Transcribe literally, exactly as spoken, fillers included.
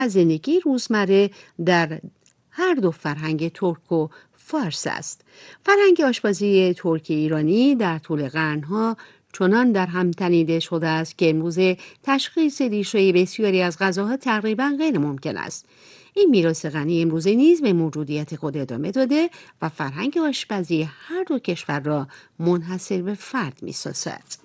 از زندگی روزمره در هر دو فرهنگ ترک و فارس است. فرهنگ آشپزی ترک ایرانی در طول قرنها چنان در هم تنیده شده است که امروزه تشخیص ریشه بسیاری از غذاها تقریبا غیر ممکن است. این میراث غنی امروزه نیز به موجودیت خود ادامه داده و فرهنگ آشپزی هر دو کشور را منحصر به فرد می‌سازد.